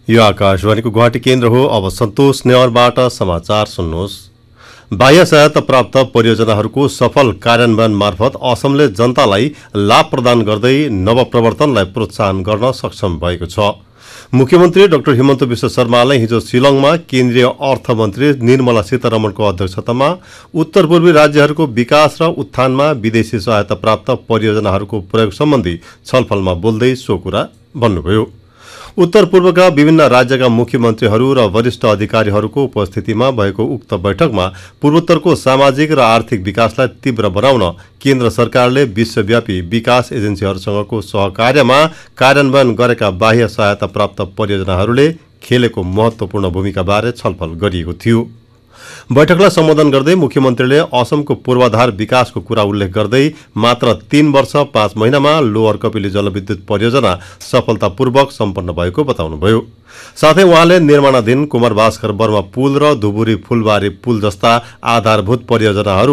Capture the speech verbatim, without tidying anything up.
यो आकाशवाणीको गुवाहाटी केन्द्र हो। अब सन्तोष नेवारबाट समाचार सुन्नुहोस्। बाह्य सहायता प्राप्त परियोजनाहरूको सफल कार्यान्वयन मार्फत असमले जनतालाई लाभ प्रदान गर्दै नवप्रवर्तनलाई प्रोत्साहन गर्न सक्षम भएको छ। मुख्यमन्त्री डाक्टर हिमन्त विश्व शर्माले हिजो शिलङमा केन्द्रीय अर्थमन्त्री निर्मला सीतारमणको अध्यक्षतामा उत्तर पूर्वी राज्यहरूको विकास र उत्थानमा विदेशी सहायता प्राप्त परियोजनाहरूको प्रयोग सम्बन्धी छलफलमा बोल्दै सो कुरा भन्नुभयो। उत्तर पूर्वका विभिन्न राज्यका मुख्यमन्त्रीहरू र वरिष्ठ अधिकारीहरूको उपस्थितिमा भएको उक्त बैठकमा पूर्वोत्तरको सामाजिक र आर्थिक विकासलाई तीव्र बनाउन केन्द्र सरकारले विश्वव्यापी विकास एजेन्सीहरूसँगको सहकार्यमा कार्यान्वयन गरेका बाह्य सहायता प्राप्त परियोजनाहरूले खेलेको महत्वपूर्ण भूमिकाबारे छलफल गरिएको थियो। बैठकलाई सम्बोधन गर्दै मुख्यमन्त्रीले असमको पूर्वाधार विकासको कुरा उल्लेख गर्दै मात्र तीन वर्ष पाँच महिनामा लोअर कपिली जलविद्युत परियोजना सफलतापूर्वक सम्पन्न भएको बताउनुभयो। साथै उहाँले निर्माणाधीन कुमार भास्कर वर्मा पुल र धुबुरी फुलबारी पुल जस्ता आधारभूत परियोजनाहरू